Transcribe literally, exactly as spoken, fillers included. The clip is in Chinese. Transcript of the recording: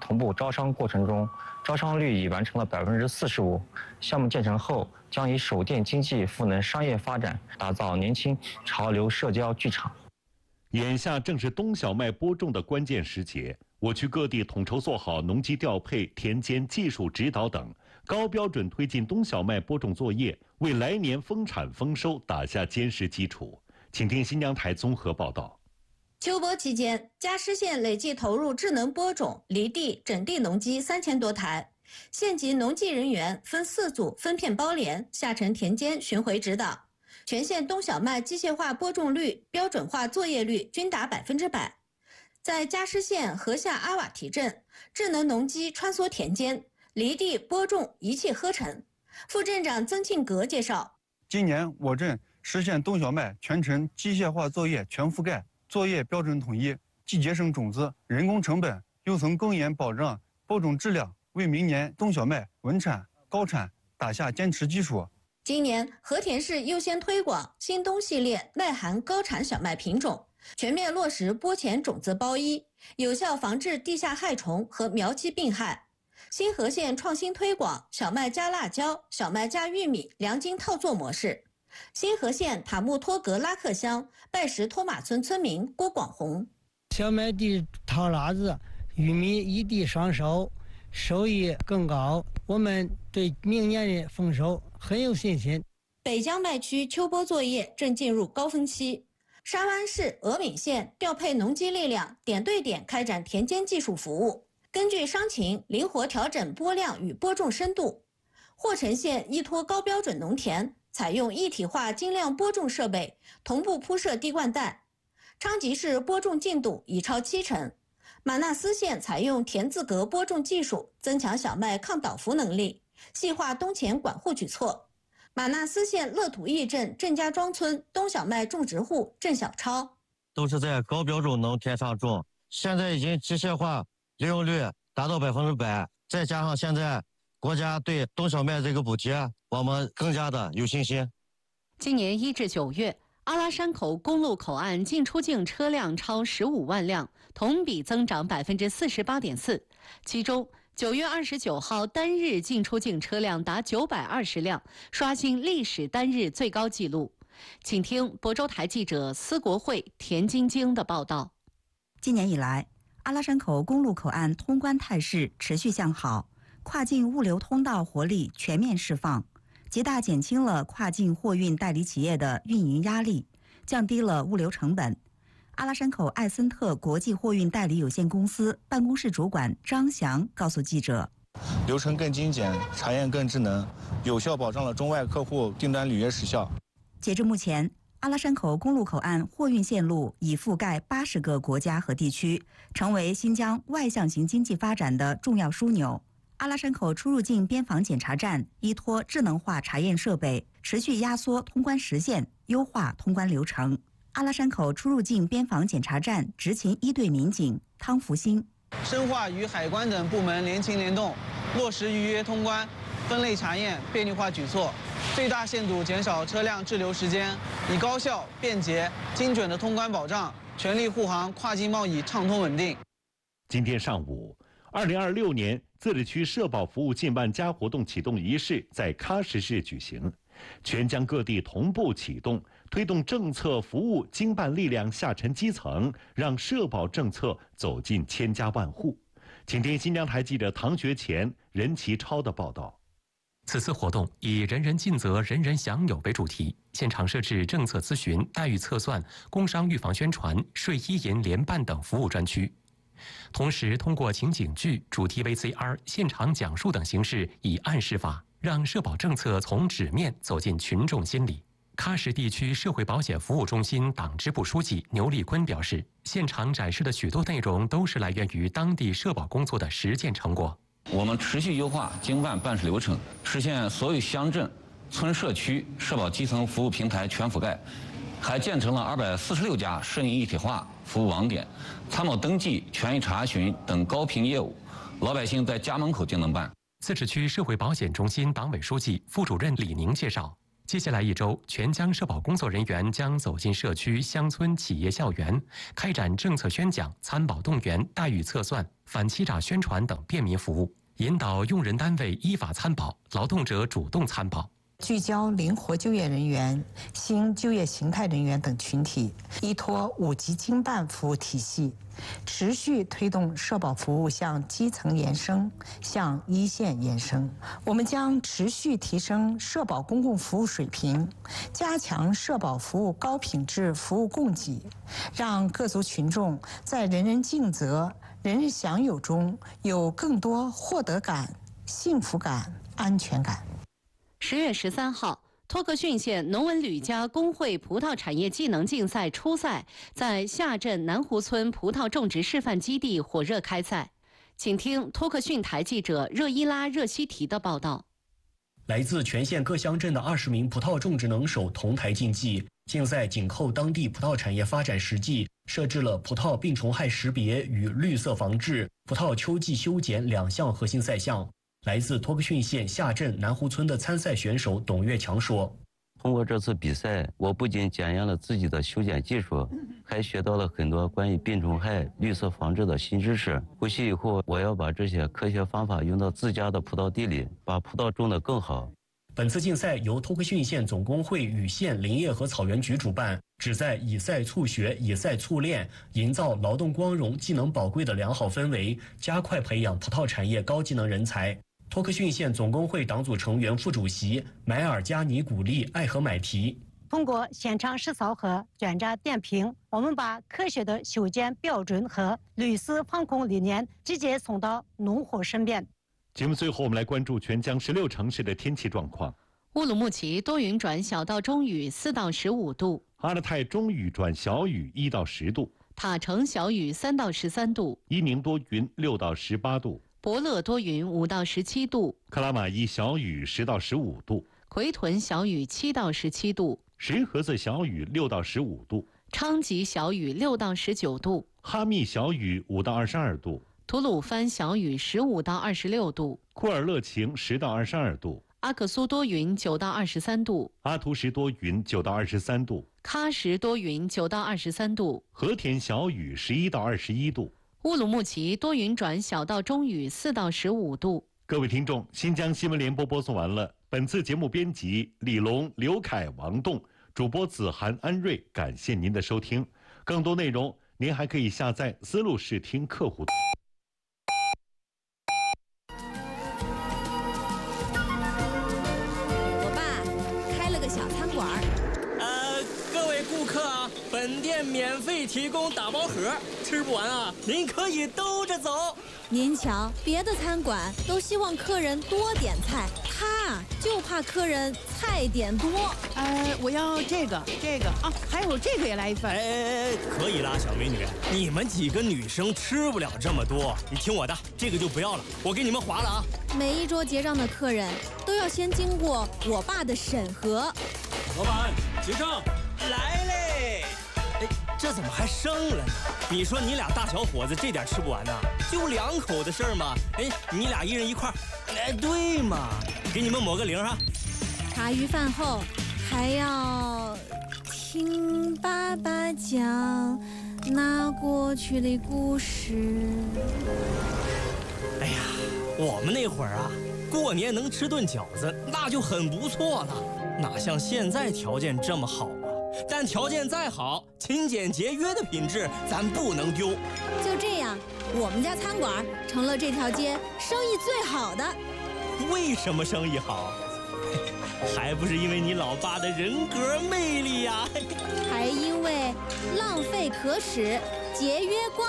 同步招商过程中，招商率已完成了百分之四十五。项目建成后，将以手电经济赋能商业发展，打造年轻潮流社交剧场。 眼下正是冬小麦播种的关键时节，我区各地统筹做好农机调配、田间技术指导等，高标准推进冬小麦播种作业，为来年丰产丰收打下坚实基础。请听新疆台综合报道。 秋播期间，佳施县累计投入智能播种、犁地、整地农机三千多台，县级农技人员分四组分片包连，下沉田间巡回指导。全县冬小麦机械化播种率、标准化作业率均达百分之百。在佳施县河下阿瓦提镇，智能农机穿梭田间，犁地播种一气呵成。副镇长曾庆革介绍， 今年我镇实现冬小麦全程机械化作业全覆盖，作业标准统一，既节省种子、人工成本，又从根源保障播种质量，为明年冬小麦稳产高产打下坚实基础。 今年和田市优先推广新冬系列耐寒高产小麦品种，全面落实播前种子包衣，有效防治地下害虫和苗期病害。新和县创新推广小麦加辣椒、小麦加玉米良金套作模式。新和县塔木托格拉克乡拜石托马村村民郭广红， 小麦地套辣子，玉米一地双收，收益更高，我们对明年的丰收很有信心。 北疆麦区秋播作业正进入高峰期，沙湾市、峨岷县调配农机力量，点对点开展田间技术服务，根据伤情灵活调整播量与播种深度。霍城县依托高标准农田，采用一体化精量播种设备，同步铺设滴灌带。昌吉市播种进度已超七成。马纳斯县采用田字格播种技术，增强小麦抗倒伏能力，细化冬前管护举措。马纳斯县乐土驿镇郑家庄村冬小麦种植户郑小超， 都是在高标准农田上种，现在已经机械化，利用率达到百分之百，再加上现在国家对冬小麦这个补贴，我们更加的有信心。 今年一至九月，阿拉山口公路口岸进出境车辆超十五万辆，同比增长百分之四十八点四。其中，九月二十九号单日进出境车辆达九百二十辆，刷新历史单日最高纪录。请听亳州台记者司国慧、田晶晶的报道。 今年以来，阿拉山口公路口岸通关态势持续向好，跨境物流通道活力全面释放，极大减轻了跨境货运代理企业的运营压力，降低了物流成本。阿拉山口艾森特国际货运代理有限公司办公室主管张翔告诉记者， 流程更精简，查验更智能，有效保障了中外客户订单履约时效。 截至目前，阿拉山口公路口岸货运线路已覆盖八十个国家和地区，成为新疆外向型经济发展的重要枢纽。阿拉山口出入境边防检查站依托智能化查验设备，持续压缩通关时限，优化通关流程。阿拉山口出入境边防检查站执勤一队民警汤福兴， 深化与海关等部门联勤联动，落实预约通关、分类查验便利化举措，最大限度减少车辆滞留时间，以高效、便捷、精准的通关保障，全力护航跨境贸易畅通稳定。 今天上午，二零二六年自治区社保服务近万家活动启动仪式在喀什市举行，全疆各地同步启动，推动政策服务经办力量下沉基层，让社保政策走进千家万户。请听新疆台记者唐学前、任其超的报道。 此次活动以人人尽责、人人享有为主题，现场设置政策咨询、待遇测算、工伤预防宣传、税一银联办等服务专区。同时，通过情景剧、主题 V C R、现场讲述等形式，以暗示法，让社保政策从纸面走进群众心里。喀什地区社会保险服务中心党支部书记牛立坤表示，现场展示的许多内容都是来源于当地社保工作的实践成果。 我们持续优化经办办事流程，实现所有乡镇、村社区社保基层服务平台全覆盖，还建成了二百四十六家社营一体化服务网点，参谋登记、权益查询等高频业务，老百姓在家门口就能办。 自治区社会保险中心党委书记、副主任李宁介绍， 接下来一周，全疆社保工作人员将走进社区、乡村、企业校园，开展政策宣讲、参保动员、待遇测算、反欺诈宣传等便民服务，引导用人单位依法参保，劳动者主动参保。 聚焦灵活就业人员、新就业形态人员等群体，依托五级经办服务体系，持续推动社保服务向基层延伸、向一线延伸。我们将持续提升社保公共服务水平，加强社保服务高品质服务供给，让各族群众在人人尽责、人人享有中有更多获得感、幸福感、安全感。 十月十三号，托克逊县农文旅家工会葡萄产业技能竞赛初赛在下镇南湖村葡萄种植示范基地火热开赛。请听托克逊台记者热依拉、热西提的报道。 来自全县各乡镇的二十名葡萄种植能手同台竞技，竞赛紧扣当地葡萄产业发展实际，设置了葡萄病虫害识别与绿色防治、葡萄秋季修剪两项核心赛项。来自托克逊县下镇南湖村的参赛选手董月强说：“ 通过这次比赛，我不仅检验了自己的修剪技术，还学到了很多关于病虫害、绿色防治的新知识。回去以后，我要把这些科学方法用到自家的葡萄地里，把葡萄种得更好。” 本次竞赛由托克逊县总工会与县林业和草原局主办，旨在以赛促学、以赛促练，营造劳动光荣、技能宝贵的良好氛围，加快培养葡萄产业高技能人才。托克逊县总工会党组成员、副主席买尔加尼古利爱和买提， 通过现场实操和卷闸点评，我们把科学的修剪标准和绿色防控理念直接送到农户身边。 节目最后，我们来关注全疆十六城市的天气状况。 乌鲁木齐多云转小到中雨，四到十五度； 阿勒泰中雨转小雨，一到十度； 塔城小雨，三到十三度； 伊宁多云，六到十八度； 博乐多云，五到十七度； 克拉玛依小雨，十到十五度； 奎屯小雨，七到十七度； 石河子小雨，六到十五度； 昌吉小雨，六到十九度； 哈密小雨，五到二十二度； 吐鲁番小雨，十五到二十六度； 库尔勒晴，十到二十二度； 阿克苏多云，九到二十三度； 阿图什多云，九到二十三度； 喀什多云，九到二十三度； 和田小雨，十一到二十一度； 乌鲁木齐多云转小到中雨，四到十五度。 各位听众，新疆新闻联播播送完了。本次节目编辑李龙、刘凯、王栋，主播子涵、安瑞，感谢您的收听。更多内容您还可以下载丝路视听客户。 我爸开了个小餐馆。 呃，各位顾客啊，本店免费提供打包盒，吃不完啊，您可以兜着走。 您瞧，别的餐馆都希望客人多点菜，他就怕客人菜点多。 呃，我要这个，这个啊，还有这个也来一份。 哎哎哎，可以啦，小美女，你们几个女生吃不了这么多，你听我的，这个就不要了，我给你们划了啊。 每一桌结账的客人都要先经过我爸的审核。 老板，结账。来嘞！哎，这怎么还剩了呢？你说你俩大小伙子这点吃不完呐？就两口的事儿嘛。哎，你俩一人一块儿。哎，对嘛，给你们抹个零哈。 茶余饭后还要听爸爸讲那过去的故事。 哎呀，我们那会儿啊，过年能吃顿饺子那就很不错了，哪像现在条件这么好啊？但条件再好，勤俭节约的品质咱不能丢。 就这样，我们家餐馆成了这条街生意最好的。 为什么生意好？还不是因为你老爸的人格魅力呀！ 还因为浪费可耻，节约光。